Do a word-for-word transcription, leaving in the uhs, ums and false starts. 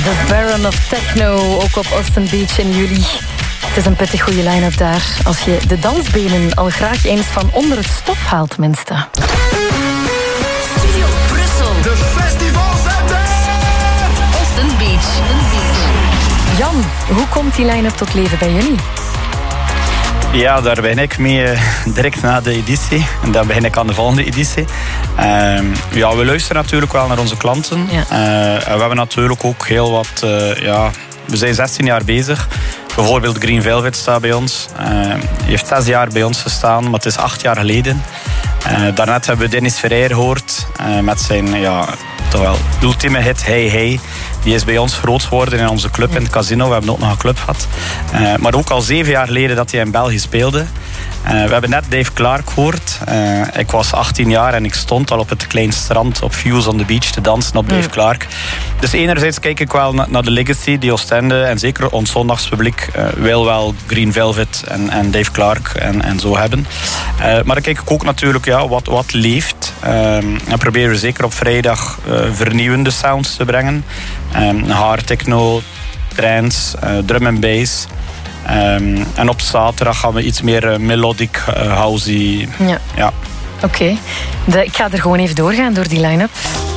The Baron of Techno, ook op Austin Beach in juli. Het is een pittig goede line-up daar. Als je de dansbenen al graag eens van onder het stof haalt, minste. Studio Brussel. De festivalzender. Austin Beach. Jan, hoe komt die line-up tot leven bij jullie? Ja, daar begin ik mee uh, direct na de editie. En dan begin ik aan de volgende editie. Uh, ja, we luisteren natuurlijk wel naar onze klanten. Ja. Uh, en we hebben natuurlijk ook heel wat... Uh, ja, we zijn zestien jaar bezig. Bijvoorbeeld Green Velvet staat bij ons. Uh, hij heeft zes jaar bij ons gestaan, maar het is acht jaar geleden. Uh, daarnet hebben we Dennis Ferrer gehoord. Uh, met zijn ja, toch wel ultieme hit Hey Hey. Die is bij ons groot geworden in onze club in het casino. We hebben ook nog een club gehad. Uh, maar ook al zeven jaar geleden dat hij in België speelde. Uh, we hebben net Dave Clark gehoord. Uh, ik was achttien jaar en ik stond al op het kleine strand op Views on the Beach te dansen op Dave mm. Clark. Dus enerzijds kijk ik wel na, naar de legacy die Oostende en zeker ons zondagspubliek uh, wil wel Green Velvet en, en Dave Clark en, en zo hebben. Uh, maar dan kijk ik ook natuurlijk ja, wat, wat leeft. Uh, en proberen we zeker op vrijdag uh, vernieuwende sounds te brengen. Um, hard techno, trance, uh, drum en bass. Um, en op zaterdag gaan we iets meer uh, melodic, uh, housey. Ja. ja. Oké. Okay. Ik ga er gewoon even doorgaan door die line-up.